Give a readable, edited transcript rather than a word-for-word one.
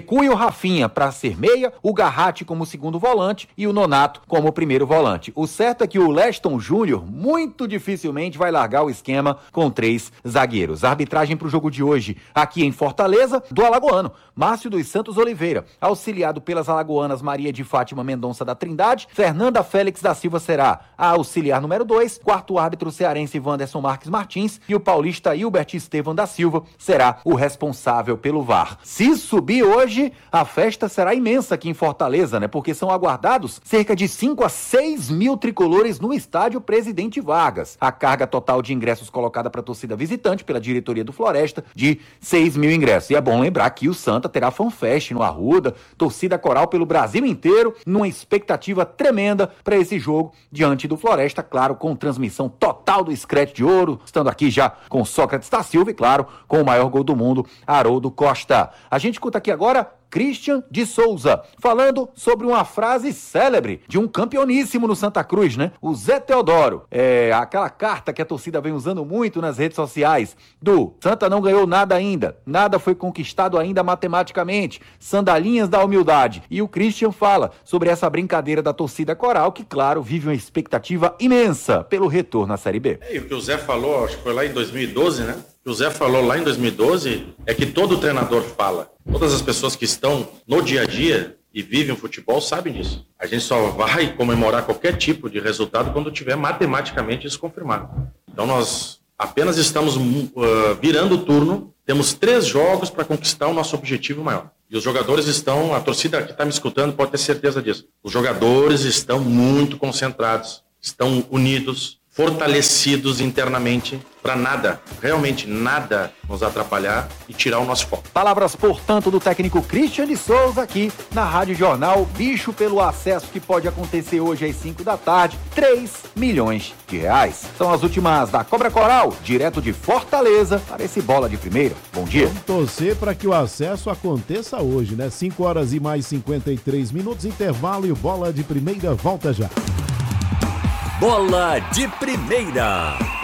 recue o Rafinha para ser meia, o Garratti como segundo volante e o Nonato como primeiro volante. O certo é que o Leston Júnior muito dificilmente vai largar o esquema com 3 zagueiros. A arbitragem para o jogo de hoje aqui em Fortaleza, do alagoano, Márcio dos Santos Oliveira, auxiliado pelas alagoanas Maria de Fátima Mendonça da Trindade, Fernanda Félix da Silva será a auxiliar número 2, quarto árbitro cearense Wanderson Marques Martins e o paulista Hilbert Estevam da Silva será o responsável pelo VAR. Se subir hoje, a festa será imensa aqui em Fortaleza, né? Porque são aguardados cerca de 5 a 6 mil tricolores no estádio Presidente Vargas. A carga total de ingressos colocada para a torcida visitante pela diretoria do Floresta de 6 mil ingressos. E é bom lembrar que o Santa terá fanfest no Arruda, torcida coral pelo Brasil inteiro, numa expectativa tremenda para esse jogo diante do Floresta, claro, com transmissão total do Scratch de Ouro, estando aqui já com Sócrates da Silva e, claro, com o maior gol do mundo, Haroldo Costa. A gente escuta aqui agora Christian de Souza, falando sobre uma frase célebre de um campeoníssimo no Santa Cruz, né? O Zé Teodoro. Aquela carta que a torcida vem usando muito nas redes sociais, do Santa não ganhou nada ainda, nada foi conquistado ainda matematicamente, sandalinhas da humildade. E o Christian fala sobre essa brincadeira da torcida coral, que, claro, vive uma expectativa imensa pelo retorno à Série B. E o que o Zé falou, acho que foi lá em 2012, né? O que o Zé falou lá em 2012 é que todo treinador fala. Todas as pessoas que estão no dia a dia e vivem o futebol sabem disso. A gente só vai comemorar qualquer tipo de resultado quando tiver matematicamente isso confirmado. Então nós apenas estamos virando o turno, temos 3 jogos para conquistar o nosso objetivo maior. E os jogadores estão, a torcida que está me escutando pode ter certeza disso. Os jogadores estão muito concentrados, estão unidos, fortalecidos internamente para nada, realmente nada nos atrapalhar e tirar o nosso foco. Palavras, portanto, do técnico Christian de Souza aqui na Rádio Jornal. Bicho pelo acesso que pode acontecer hoje às 5 da tarde, 3 milhões de reais. São as últimas da Cobra Coral, direto de Fortaleza, para esse Bola de Primeira. Bom dia. Vamos torcer para que o acesso aconteça hoje, né? 5 horas e mais 53 minutos, intervalo e o Bola de Primeira volta já. Bola de Primeira.